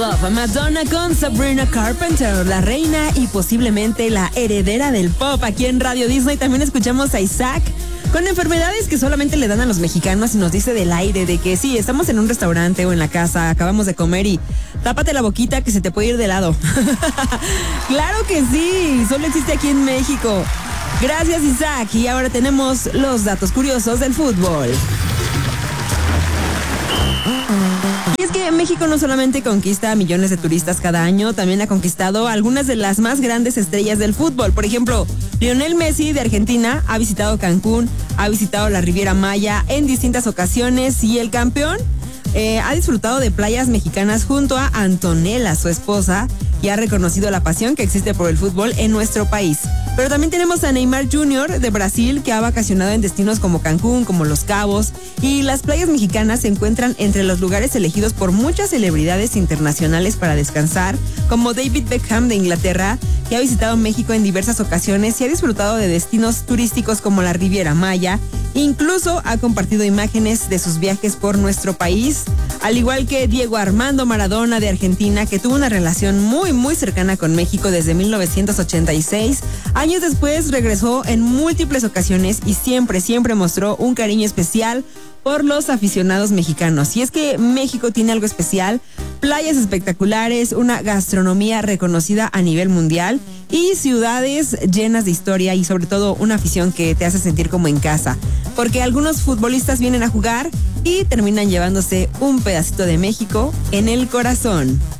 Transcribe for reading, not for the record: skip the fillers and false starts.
Love, Madonna con Sabrina Carpenter, la reina y posiblemente la heredera del pop aquí en Radio Disney. También escuchamos a Isaac con enfermedades que solamente le dan a los mexicanos y nos dice del aire de que sí, estamos en un restaurante o en la casa, acabamos de comer y tápate la boquita que se te puede ir de lado. Claro que sí, solo existe aquí en México. Gracias, Isaac. Y ahora tenemos los datos curiosos del fútbol. Y es que México no solamente conquista a millones de turistas cada año, también ha conquistado a algunas de las más grandes estrellas del fútbol. Por ejemplo, Lionel Messi de Argentina ha visitado Cancún, ha visitado la Riviera Maya en distintas ocasiones y el campeón ha disfrutado de playas mexicanas junto a Antonella, su esposa, y ha reconocido la pasión que existe por el fútbol en nuestro país. Pero también tenemos a Neymar Jr. de Brasil, que ha vacacionado en destinos como Cancún, como Los Cabos, y las playas mexicanas se encuentran entre los lugares elegidos por muchas celebridades internacionales para descansar, como David Beckham de Inglaterra, que ha visitado México en diversas ocasiones y ha disfrutado de destinos turísticos como la Riviera Maya. Incluso ha compartido imágenes de sus viajes por nuestro país, al igual que Diego Armando Maradona de Argentina, que tuvo una relación muy cercana con México desde 1986. Años después regresó en múltiples ocasiones y siempre mostró un cariño especial por los aficionados mexicanos. Y es que México tiene algo especial: playas espectaculares, una gastronomía reconocida a nivel mundial y ciudades llenas de historia y sobre todo una afición que te hace sentir como en casa. Porque algunos futbolistas vienen a jugar y terminan llevándose un pedacito de México en el corazón.